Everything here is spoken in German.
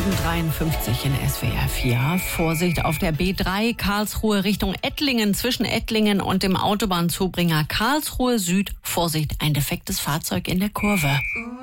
7:53 in SWR 4. Vorsicht auf der B3 Karlsruhe Richtung Ettlingen. Zwischen Ettlingen und dem Autobahnzubringer Karlsruhe Süd. Vorsicht, ein defektes Fahrzeug in der Kurve.